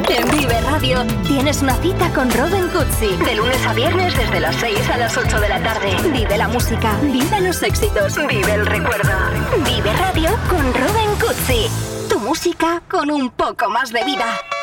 En Vive Radio tienes una cita con Robin Cutsi. De lunes a viernes desde las 6 a las 8 de la tarde. Vive la música, vive los éxitos, vive el recuerdo. Vive Radio con Robin Cutsi. Tu música con un poco más de vida.